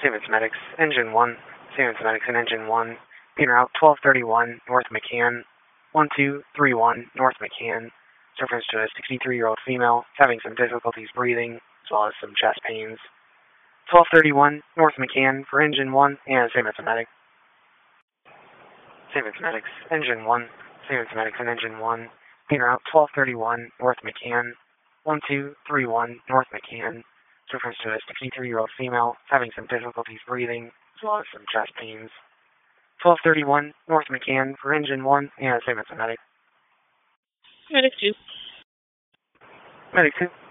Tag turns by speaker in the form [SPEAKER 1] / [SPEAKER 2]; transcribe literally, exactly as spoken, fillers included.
[SPEAKER 1] Siemens Medics, Engine one. Siemens Medics and Engine one. Being route twelve thirty-one, North McCann. one two three one, North McCann. Reference to a sixty-three-year-old female having some difficulties breathing, as well as some chest pains. twelve thirty-one, North McCann for Engine one and Siemens Medics. Siemens Medics, Engine one. Siemens Medics and Engine one. Being route twelve thirty-one, North McCann. one two three one, North McCann. Reference to a sixty-three-year-old female having some difficulties breathing, as well as some chest pains. twelve thirty-one, North McCann for Engine one and Siemens Medics.
[SPEAKER 2] Medic two.
[SPEAKER 1] Medic two.